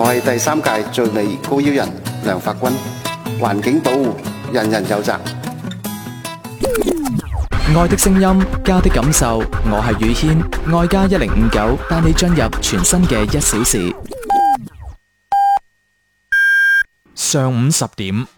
係第3屆最美高邀人梁發軍。環境保護，人人有責。 愛的聲音，家的感受。我係宇軒，愛家1059帶你進入全新嘅1小時。上午10點。